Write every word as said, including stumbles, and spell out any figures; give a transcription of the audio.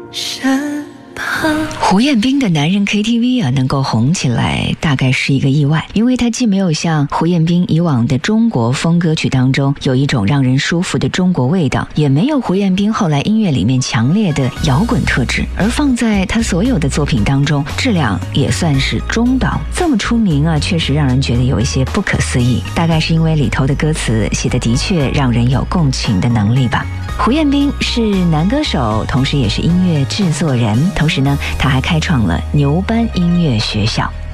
身旁。 胡彦斌的男人 K T V 啊，能够红起来大概是一个意外，因为他既没有像胡彦斌以往的中国风歌曲当中有一种让人舒服的中国味道，也没有胡彦斌后来音乐里面强烈的摇滚特质，而放在他所有的作品当中，质量也算是中档。这么出名啊，确实让人觉得有一些不可思议，大概是因为里头的歌词写的的确让人有共情的能力吧。胡彦斌是男歌手，同时也是音乐制作人，同时呢，他还开创了牛班音乐学校。